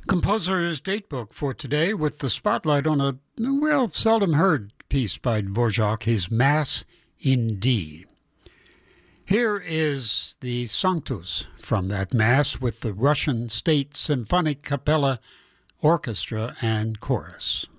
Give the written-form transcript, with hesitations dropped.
Composer's Datebook for today with the spotlight on a, seldom heard piece by Dvorak, his Mass in D. Here is the Sanctus from that Mass with the Russian State Symphonic Capella Orchestra and Chorus.